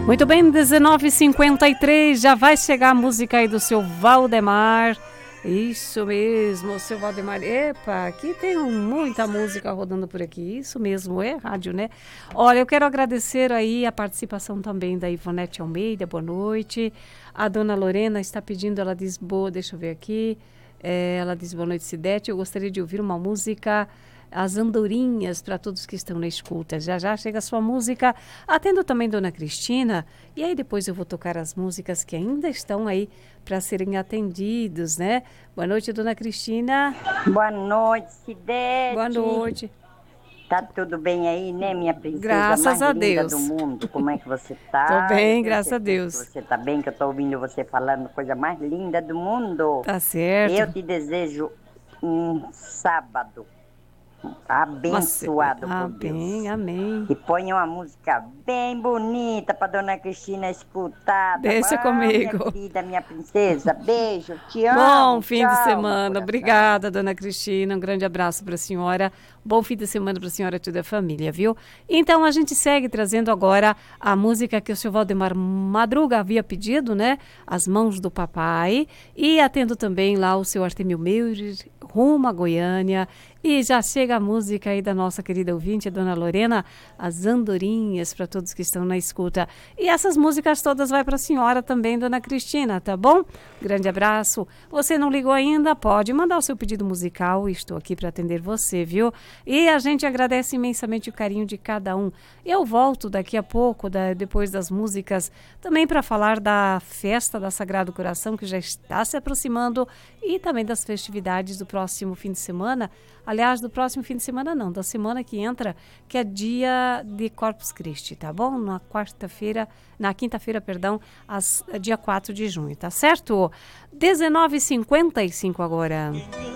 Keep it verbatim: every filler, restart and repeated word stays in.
Muito bem, dezenove e cinquenta e três, já vai chegar a música aí do seu Valdemar. Isso mesmo, seu Valdemar. Epa, aqui tem muita música rodando por aqui. Isso mesmo, é rádio, né? Olha, eu quero agradecer aí a participação também da Ivonete Almeida, boa noite. A dona Lorena está pedindo, ela diz, boa, deixa eu ver aqui. É, ela diz, boa noite, Cidete. Eu gostaria de ouvir uma música... As Andorinhas, para todos que estão na escuta. Já já chega a sua música. Atendo também Dona Cristina. E aí depois eu vou tocar as músicas que ainda estão aí para serem atendidos, né? Boa noite, Dona Cristina. Boa noite, Cidete. Boa noite. Tá tudo bem aí, né, minha princesa? Graças mais a linda Deus. do mundo? Como é que você tá? Tô bem, Eu graças a Deus. Você tá bem, que eu tô ouvindo você falando coisa mais linda do mundo. Tá certo. Eu te desejo um sábado abençoado Mas, por Deus. amém, amém. E ponha uma música bem bonita para Dona Cristina escutar. Tá Deixa bom, comigo. minha querida, minha princesa. Beijo, te amo. Bom fim tchau, de meu semana. coração. Obrigada, Dona Cristina. Um grande abraço para a senhora. Bom fim de semana para a senhora e toda a família, viu? Então, a gente segue trazendo agora a música que o senhor Valdemar Madruga havia pedido, né? As Mãos do Papai. E atendo também lá o seu Artemio Meurer, rumo a Goiânia. E já chega a música aí da nossa querida ouvinte, a Dona Lorena, As Andorinhas, para todos que estão na escuta. E essas músicas todas vai para a senhora também, Dona Cristina, tá bom? Grande abraço. Você não ligou ainda? Pode mandar o seu pedido musical. Estou aqui para atender você, viu? E a gente agradece imensamente o carinho de cada um. Eu volto daqui a pouco, da, depois das músicas, também para falar da festa da Sagrado Coração, que já está se aproximando, e também das festividades do próximo fim de semana. Aliás, do próximo fim de semana não, da semana que entra, que é dia de Corpus Christi, tá bom? Na quarta-feira, na quinta-feira, perdão, as, dia quatro de junho, tá certo? dezenove e cinquenta e cinco agora.